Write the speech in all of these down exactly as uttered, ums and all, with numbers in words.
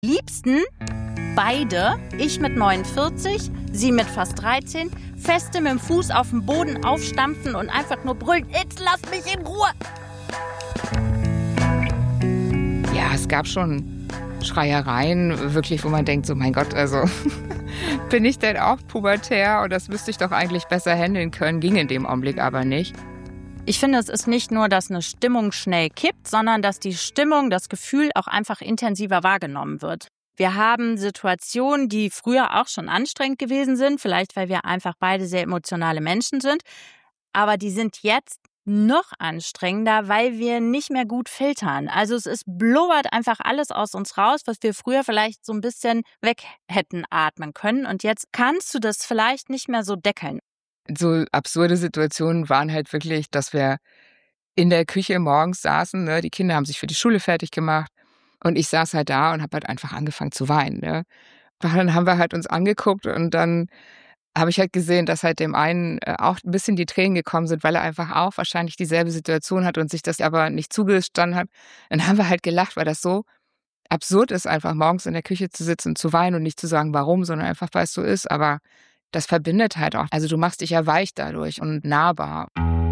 Liebsten beide, ich mit neunundvierzig, sie mit fast dreizehn, feste mit dem Fuß auf dem Boden aufstampfen und einfach nur brüllen, jetzt lass mich in Ruhe. Ja, es gab schon Schreiereien, wirklich, wo man denkt, so mein Gott, also bin ich denn auch pubertär und das müsste ich doch eigentlich besser handeln können, ging in dem Augenblick aber nicht. Ich finde, es ist nicht nur, dass eine Stimmung schnell kippt, sondern dass die Stimmung, das Gefühl auch einfach intensiver wahrgenommen wird. Wir haben Situationen, die früher auch schon anstrengend gewesen sind, vielleicht weil wir einfach beide sehr emotionale Menschen sind, aber die sind jetzt noch anstrengender, weil wir nicht mehr gut filtern. Also es ist blubbert einfach alles aus uns raus, was wir früher vielleicht so ein bisschen weg hätten atmen können und jetzt kannst du das vielleicht nicht mehr so deckeln. So absurde Situationen waren halt wirklich, dass wir in der Küche morgens saßen, ne? Die Kinder haben sich für die Schule fertig gemacht und ich saß halt da und habe halt einfach angefangen zu weinen. Ne? Dann haben wir halt uns angeguckt und dann habe ich halt gesehen, dass halt dem einen auch ein bisschen die Tränen gekommen sind, weil er einfach auch wahrscheinlich dieselbe Situation hat und sich das aber nicht zugestanden hat. Dann haben wir halt gelacht, weil das so absurd ist, einfach morgens in der Küche zu sitzen und zu weinen und nicht zu sagen, warum, sondern einfach, weil es so ist. Aber das verbindet halt auch. Also du machst dich ja weich dadurch und nahbar.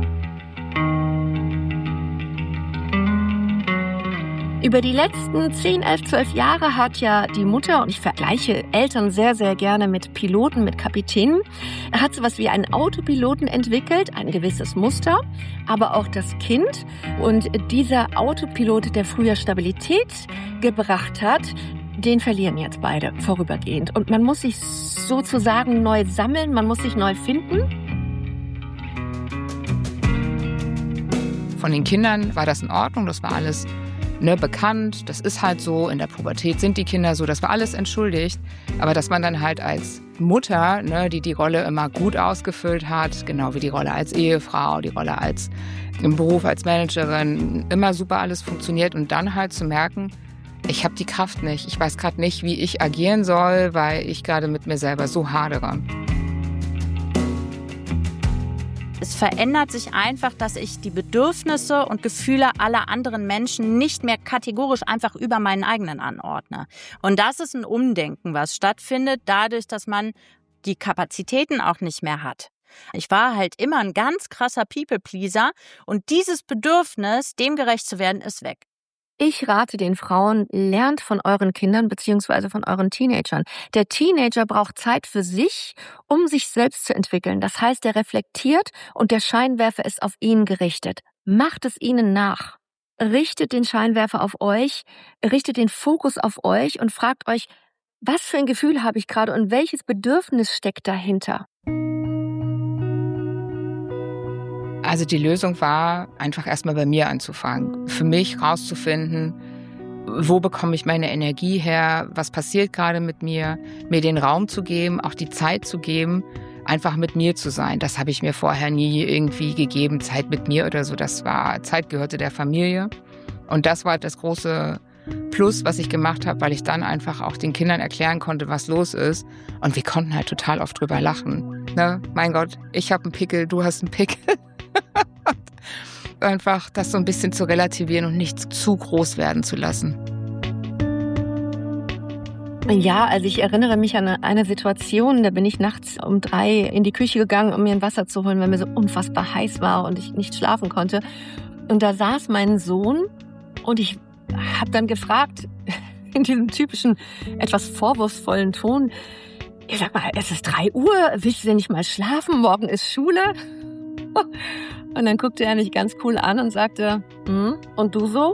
Über die letzten zehn, elf, zwölf Jahre hat ja die Mutter, und ich vergleiche Eltern sehr, sehr gerne mit Piloten, mit Kapitänen, hat so was wie einen Autopiloten entwickelt, ein gewisses Muster, aber auch das Kind. Und dieser Autopilot, der früher Stabilität gebracht hat, den verlieren jetzt beide vorübergehend. Und man muss sich sozusagen neu sammeln, man muss sich neu finden. Von den Kindern war das in Ordnung, das war alles ne, bekannt, das ist halt so, in der Pubertät sind die Kinder so, das war alles entschuldigt. Aber dass man dann halt als Mutter, ne, die die Rolle immer gut ausgefüllt hat, genau wie die Rolle als Ehefrau, die Rolle als im Beruf als Managerin, immer super alles funktioniert und dann halt zu merken, ich habe die Kraft nicht. Ich weiß gerade nicht, wie ich agieren soll, weil ich gerade mit mir selber so hadere. Es verändert sich einfach, dass ich die Bedürfnisse und Gefühle aller anderen Menschen nicht mehr kategorisch einfach über meinen eigenen anordne. Und das ist ein Umdenken, was stattfindet, dadurch, dass man die Kapazitäten auch nicht mehr hat. Ich war halt immer ein ganz krasser People-Pleaser und dieses Bedürfnis, dem gerecht zu werden, ist weg. Ich rate den Frauen, lernt von euren Kindern bzw. von euren Teenagern. Der Teenager braucht Zeit für sich, um sich selbst zu entwickeln. Das heißt, er reflektiert und der Scheinwerfer ist auf ihn gerichtet. Macht es ihnen nach. Richtet den Scheinwerfer auf euch, richtet den Fokus auf euch und fragt euch, was für ein Gefühl habe ich gerade und welches Bedürfnis steckt dahinter? Also die Lösung war, einfach erstmal bei mir anzufangen. Für mich rauszufinden, wo bekomme ich meine Energie her, was passiert gerade mit mir, mir den Raum zu geben, auch die Zeit zu geben, einfach mit mir zu sein. Das habe ich mir vorher nie irgendwie gegeben, Zeit mit mir oder so. Das war, Zeit gehörte der Familie. Und das war das große Plus, was ich gemacht habe, weil ich dann einfach auch den Kindern erklären konnte, was los ist. Und wir konnten halt total oft drüber lachen. Ne? Mein Gott, ich habe einen Pickel, du hast einen Pickel. Einfach das so ein bisschen zu relativieren und nicht zu groß werden zu lassen. Ja, also ich erinnere mich an eine Situation, da bin ich nachts um drei in die Küche gegangen, um mir ein Wasser zu holen, weil mir so unfassbar heiß war und ich nicht schlafen konnte. Und da saß mein Sohn und ich habe dann gefragt, in diesem typischen, etwas vorwurfsvollen Ton, ich sag mal, es ist drei Uhr, willst du denn nicht mal schlafen? Morgen ist Schule. Und dann guckte er mich ganz cool an und sagte, hm, und du so?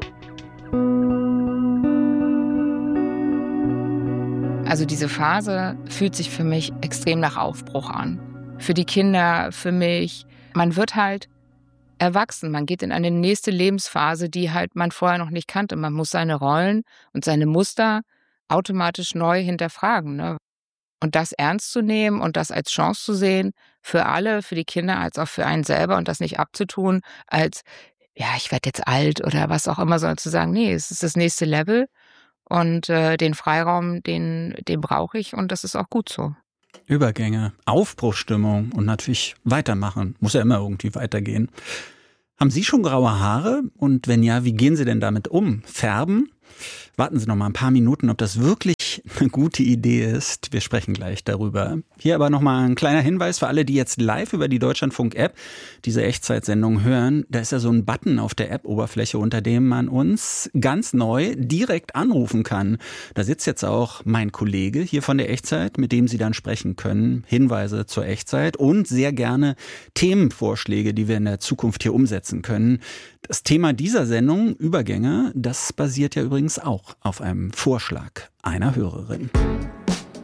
Also diese Phase fühlt sich für mich extrem nach Aufbruch an. Für die Kinder, für mich. Man wird halt erwachsen. Man geht in eine nächste Lebensphase, die halt man vorher noch nicht kannte. Man muss seine Rollen und seine Muster automatisch neu hinterfragen, ne? Und das ernst zu nehmen und das als Chance zu sehen, für alle, für die Kinder als auch für einen selber und das nicht abzutun als, ja, ich werde jetzt alt oder was auch immer, sondern zu sagen, nee, es ist das nächste Level und äh, den Freiraum, den, den brauche ich und das ist auch gut so. Übergänge, Aufbruchsstimmung und natürlich weitermachen. Muss ja immer irgendwie weitergehen. Haben Sie schon graue Haare? Und wenn ja, wie gehen Sie denn damit um? Färben? Warten Sie noch mal ein paar Minuten, ob das wirklich eine gute Idee ist. Wir sprechen gleich darüber. Hier aber noch mal ein kleiner Hinweis für alle, die jetzt live über die Deutschlandfunk-App diese Echtzeitsendung hören. Da ist ja so ein Button auf der App-Oberfläche, unter dem man uns ganz neu direkt anrufen kann. Da sitzt jetzt auch mein Kollege hier von der Echtzeit, mit dem Sie dann sprechen können. Hinweise zur Echtzeit und sehr gerne Themenvorschläge, die wir in der Zukunft hier umsetzen können. Das Thema dieser Sendung, Übergänge, das basiert ja übrigens auch auf einem Vorschlag einer Hörerin.